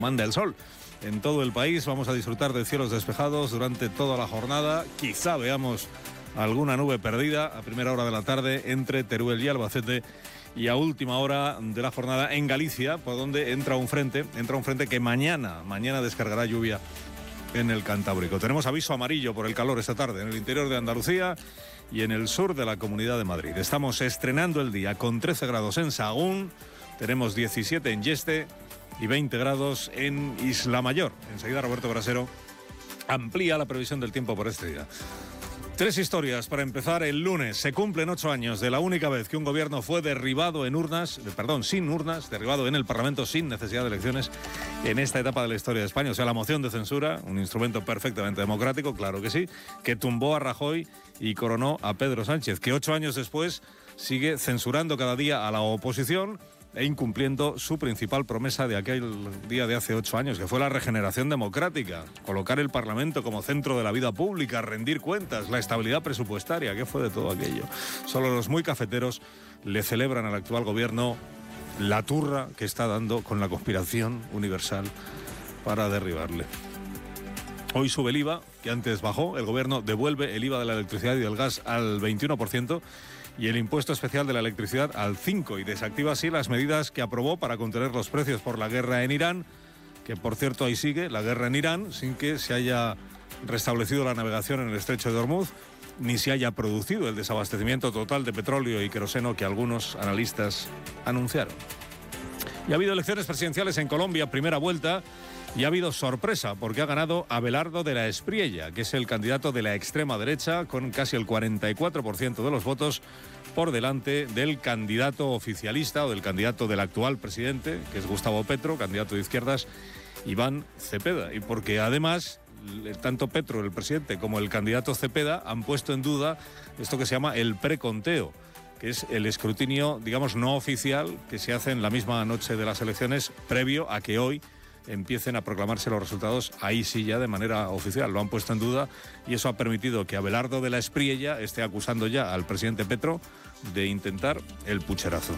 Manda el sol en todo el país. Vamos a disfrutar de cielos despejados durante toda la jornada. Quizá veamos alguna nube perdida a primera hora de la tarde entre Teruel y Albacete, y a última hora de la jornada en Galicia, por donde entra un frente que mañana descargará lluvia en el Cantábrico. Tenemos aviso amarillo por el calor esta tarde en el interior de Andalucía y en el sur de la Comunidad de Madrid. Estamos estrenando el día con 13 grados en Sahagún, tenemos 17 en Yeste y 20 grados en Isla Mayor. Enseguida Roberto Brasero amplía la previsión del tiempo por este día. Tres historias para empezar el lunes. Se cumplen 8 años de la única vez que un gobierno fue derribado sin urnas, derribado en el Parlamento sin necesidad de elecciones en esta etapa de la historia de España. O sea, la moción de censura, un instrumento perfectamente democrático, claro que sí, que tumbó a Rajoy y coronó a Pedro Sánchez, que 8 años después sigue censurando cada día a la oposición e incumpliendo su principal promesa de aquel día de hace 8 años, que fue la regeneración democrática, colocar el Parlamento como centro de la vida pública, rendir cuentas, la estabilidad presupuestaria. ¿Qué fue de todo aquello? Solo los muy cafeteros le celebran al actual gobierno la turra que está dando con la conspiración universal para derribarle. Hoy sube el IVA, que antes bajó. El gobierno devuelve el IVA de la electricidad y del gas al 21%, y el impuesto especial de la electricidad al 5%, y desactiva así las medidas que aprobó para contener los precios por la guerra en Irán, que por cierto ahí sigue la guerra en Irán, sin que se haya restablecido la navegación en el estrecho de Hormuz, ni se haya producido el desabastecimiento total de petróleo y queroseno que algunos analistas anunciaron. Y ha habido elecciones presidenciales en Colombia, primera vuelta, y ha habido sorpresa porque ha ganado Abelardo de la Espriella, que es el candidato de la extrema derecha, con casi el 44% de los votos, por delante del candidato oficialista o del candidato del actual presidente, que es Gustavo Petro, candidato de izquierdas, Iván Cepeda. Y porque además tanto Petro, el presidente, como el candidato Cepeda han puesto en duda esto que se llama el preconteo, que es el escrutinio, digamos, no oficial, que se hace en la misma noche de las elecciones, previo a que hoy empiecen a proclamarse los resultados, ahí sí ya de manera oficial. Lo han puesto en duda y eso ha permitido que Abelardo de la Espriella esté acusando ya al presidente Petro de intentar el pucherazo.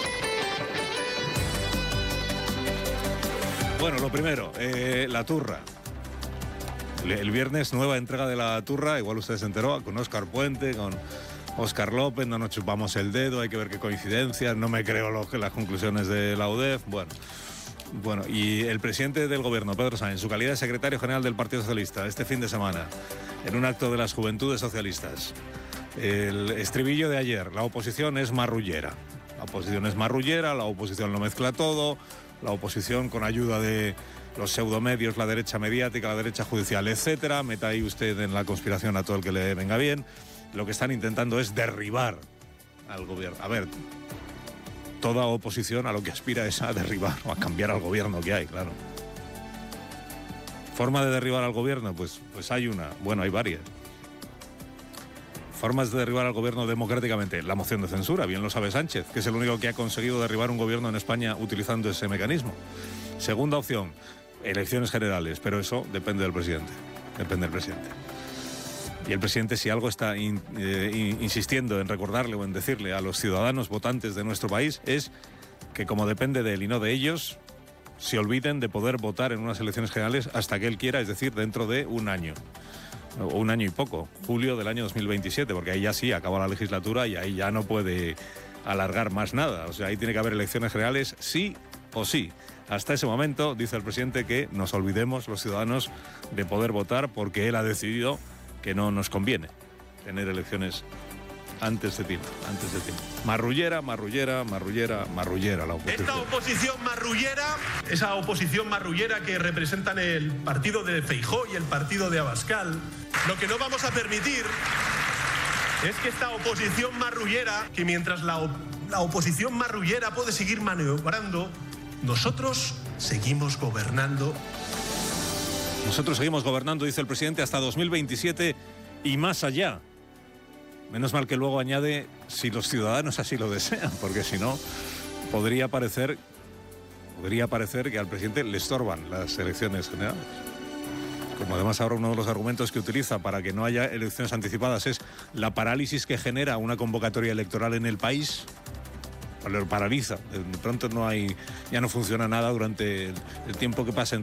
Bueno, lo primero, la turra. El viernes nueva entrega de la turra, igual usted se enteró, con Óscar Puente, con Óscar López, no nos chupamos el dedo, hay que ver qué coincidencias, no me creo las conclusiones de la UDEF, Bueno, y el presidente del gobierno, Pedro Sánchez, en su calidad de secretario general del Partido Socialista, este fin de semana, en un acto de las Juventudes Socialistas, el estribillo de ayer: la oposición es marrullera. La oposición es marrullera, la oposición lo mezcla todo, la oposición con ayuda de los pseudomedios, la derecha mediática, la derecha judicial, etcétera. Meta ahí usted en la conspiración a todo el que le venga bien. Lo que están intentando es derribar al gobierno. A ver, toda oposición a lo que aspira es a derribar o a cambiar al gobierno que hay, claro. ¿Forma de derribar al gobierno? Pues hay una. Bueno, hay varias. Formas de derribar al gobierno democráticamente. La moción de censura, bien lo sabe Sánchez, que es el único que ha conseguido derribar un gobierno en España utilizando ese mecanismo. Segunda opción, elecciones generales, pero eso depende del presidente. Depende del presidente. Y el presidente, si algo está insistiendo en recordarle o en decirle a los ciudadanos votantes de nuestro país, es que como depende de él y no de ellos, se olviden de poder votar en unas elecciones generales hasta que él quiera, es decir, dentro de un año. O un año y poco, julio del año 2027, porque ahí ya sí acaba la legislatura y ahí ya no puede alargar más nada. O sea, ahí tiene que haber elecciones generales sí o sí. Hasta ese momento, dice el presidente, que nos olvidemos los ciudadanos de poder votar porque él ha decidido que no nos conviene tener elecciones antes de tiempo. Marrullera la oposición. Esta oposición marrullera, esa oposición marrullera que representan el partido de Feijóo y el partido de Abascal, lo que no vamos a permitir es que esta oposición marrullera, que mientras la oposición marrullera puede seguir maniobrando, nosotros seguimos gobernando. Nosotros seguimos gobernando, dice el presidente, hasta 2027 y más allá. Menos mal que luego añade, si los ciudadanos así lo desean, porque si no, podría parecer que al presidente le estorban las elecciones generales. Como además ahora uno de los argumentos que utiliza para que no haya elecciones anticipadas es la parálisis que genera una convocatoria electoral en el país. Lo paraliza. De pronto ya no funciona nada durante el tiempo que pasa entre